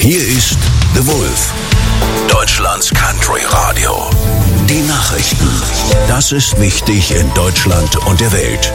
Hier ist The Wolf, Deutschlands Country Radio. Die Nachrichten. Das ist wichtig in Deutschland und der Welt.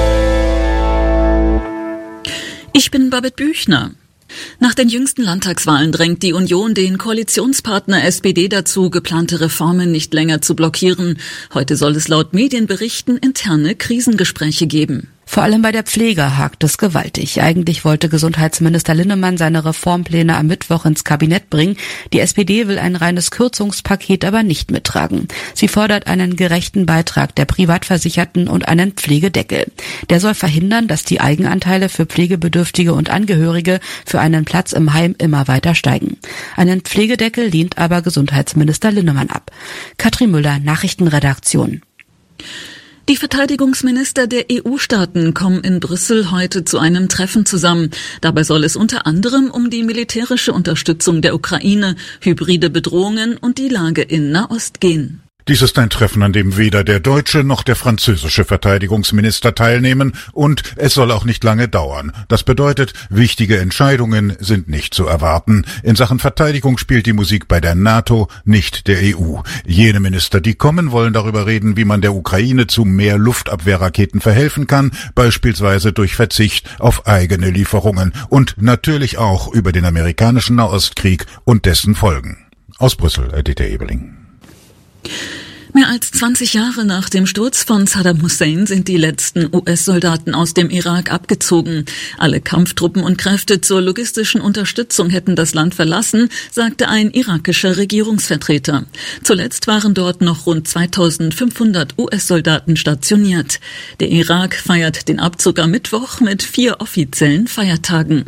Ich bin Babette Büchner. Nach den jüngsten Landtagswahlen drängt die Union den Koalitionspartner SPD dazu, geplante Reformen nicht länger zu blockieren. Heute soll es laut Medienberichten interne Krisengespräche geben. Vor allem bei der Pflege hakt es gewaltig. Eigentlich wollte Gesundheitsminister Linnemann seine Reformpläne am Mittwoch ins Kabinett bringen. Die SPD will ein reines Kürzungspaket aber nicht mittragen. Sie fordert einen gerechten Beitrag der Privatversicherten und einen Pflegedeckel. Der soll verhindern, dass die Eigenanteile für Pflegebedürftige und Angehörige für einen Platz im Heim immer weiter steigen. Einen Pflegedeckel lehnt aber Gesundheitsminister Linnemann ab. Katrin Müller, Nachrichtenredaktion. Die Verteidigungsminister der EU-Staaten kommen in Brüssel heute zu einem Treffen zusammen. Dabei soll es unter anderem um die militärische Unterstützung der Ukraine, hybride Bedrohungen und die Lage in Nahost gehen. Dies ist ein Treffen, an dem weder der deutsche noch der französische Verteidigungsminister teilnehmen, und es soll auch nicht lange dauern. Das bedeutet, wichtige Entscheidungen sind nicht zu erwarten. In Sachen Verteidigung spielt die Musik bei der NATO, nicht der EU. Jene Minister, die kommen, wollen darüber reden, wie man der Ukraine zu mehr Luftabwehrraketen verhelfen kann, beispielsweise durch Verzicht auf eigene Lieferungen, und natürlich auch über den amerikanischen Nahostkrieg und dessen Folgen. Aus Brüssel, Dieter Ebeling. Mehr als 20 Jahre nach dem Sturz von Saddam Hussein sind die letzten US-Soldaten aus dem Irak abgezogen. Alle Kampftruppen und Kräfte zur logistischen Unterstützung hätten das Land verlassen, sagte ein irakischer Regierungsvertreter. Zuletzt waren dort noch rund 2500 US-Soldaten stationiert. Der Irak feiert den Abzug am Mittwoch mit 4 offiziellen Feiertagen.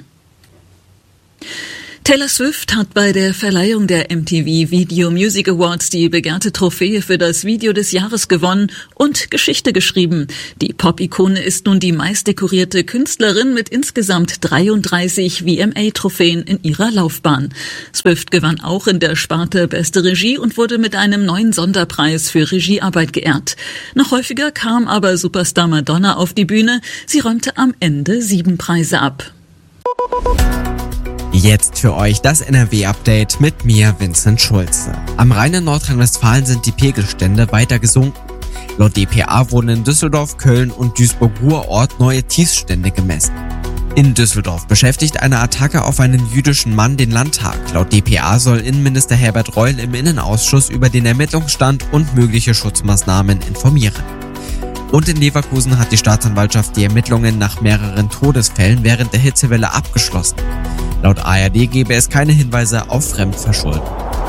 Taylor Swift hat bei der Verleihung der MTV Video Music Awards die begehrte Trophäe für das Video des Jahres gewonnen und Geschichte geschrieben. Die Pop-Ikone ist nun die meistdekorierte Künstlerin mit insgesamt 33 VMA-Trophäen in ihrer Laufbahn. Swift gewann auch in der Sparte Beste Regie und wurde mit einem neuen Sonderpreis für Regiearbeit geehrt. Noch häufiger kam aber Superstar Madonna auf die Bühne. Sie räumte am Ende 7 Preise ab. Jetzt für euch das NRW-Update mit mir, Vincent Schulze. Am Rhein in Nordrhein-Westfalen sind die Pegelstände weiter gesunken. Laut dpa wurden in Düsseldorf, Köln und Duisburg-Ruhrort neue Tiefstände gemessen. In Düsseldorf beschäftigt eine Attacke auf einen jüdischen Mann den Landtag. Laut dpa soll Innenminister Herbert Reul im Innenausschuss über den Ermittlungsstand und mögliche Schutzmaßnahmen informieren. Und in Leverkusen hat die Staatsanwaltschaft die Ermittlungen nach mehreren Todesfällen während der Hitzewelle abgeschlossen. Laut ARD gebe es keine Hinweise auf Fremdverschulden.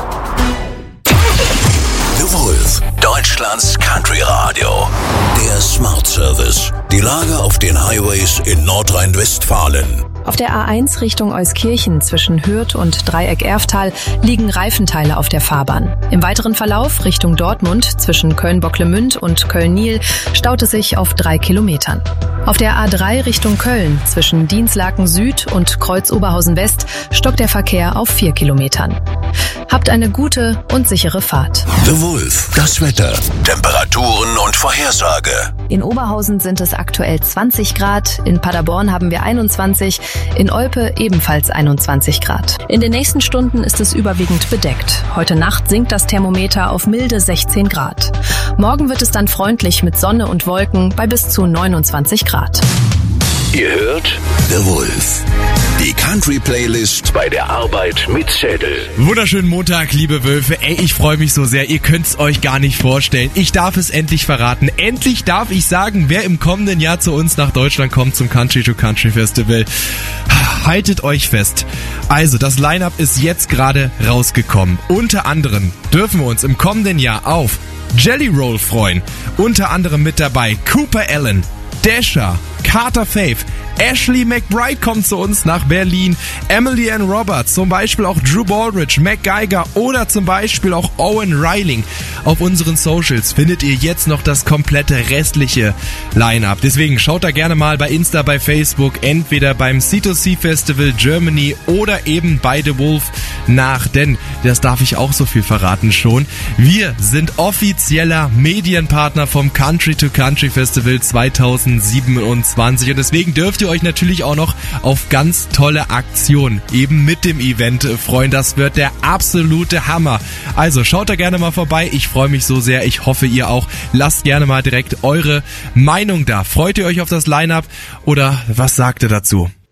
The Wolf, Deutschlands Country Radio. Der Smart Service. Die Lage auf den Highways in Nordrhein-Westfalen. Auf der A1 Richtung Euskirchen zwischen Hürth und Dreieck-Erftal liegen Reifenteile auf der Fahrbahn. Im weiteren Verlauf Richtung Dortmund zwischen Köln-Bocklemünd und Köln-Niel staut es sich auf 3 Kilometern. Auf der A3 Richtung Köln zwischen Dienstlaken Süd und Kreuz-Oberhausen West stockt der Verkehr auf 4 Kilometern. Habt eine gute und sichere Fahrt. The Wolf, das Wetter, Temperaturen und Vorhersage. In Oberhausen sind es aktuell 20 Grad, in Paderborn haben wir 21, in Olpe ebenfalls 21 Grad. In den nächsten Stunden ist es überwiegend bedeckt. Heute Nacht sinkt das Thermometer auf milde 16 Grad. Morgen wird es dann freundlich mit Sonne und Wolken bei bis zu 29 Grad. Ihr hört The Wolf. Die Country-Playlist bei der Arbeit mit Zettel. Wunderschönen Montag, liebe Wölfe. Ey, ich freue mich so sehr. Ihr könnt's euch gar nicht vorstellen. Ich darf es endlich verraten. Endlich darf ich sagen, wer im kommenden Jahr zu uns nach Deutschland kommt zum Country to Country Festival. Haltet euch fest. Also, das Line-Up ist jetzt gerade rausgekommen. Unter anderem dürfen wir uns im kommenden Jahr auf Jelly Roll freuen. Unter anderem mit dabei Cooper Allen, Dasher, Carter Faith, Ashley McBride kommt zu uns nach Berlin, Emily Ann Roberts, zum Beispiel auch Drew Baldridge, Mac Geiger oder zum Beispiel auch Owen Reiling. Auf unseren Socials findet ihr jetzt noch das komplette restliche Line-Up. Deswegen schaut da gerne mal bei Insta, bei Facebook, entweder beim C2C Festival Germany oder eben bei The Wolf nach, denn das darf ich auch so viel verraten schon. Wir sind offizieller Medienpartner vom Country to Country Festival 2027. 2023 und deswegen dürft ihr euch natürlich auch noch auf ganz tolle Aktionen eben mit dem Event freuen. Das wird der absolute Hammer. Also schaut da gerne mal vorbei. Ich freue mich so sehr. Ich hoffe, ihr auch. Lasst gerne mal direkt eure Meinung da. Freut ihr euch auf das Line-Up oder was sagt ihr dazu?